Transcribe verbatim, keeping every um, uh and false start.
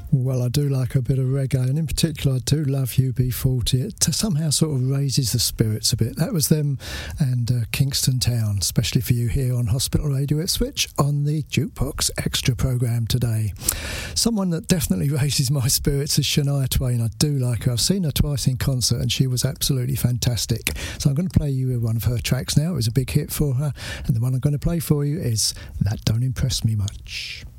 Well, I do like a bit of reggae, and in particular I do love U B forty. It somehow sort of raises the spirits a bit. That was them and uh, Kingston Town, especially for you here on Hospital Radio Ipswich on the Jukebox Extra programme today. Someone that definitely raises my spirits is Shania Twain. I do like her. I've seen her twice in concert and she was absolutely fantastic. So I'm going to play you with one of her tracks now. It was a big hit for her, and the one I'm going to play for you is That Don't Impress Me Much.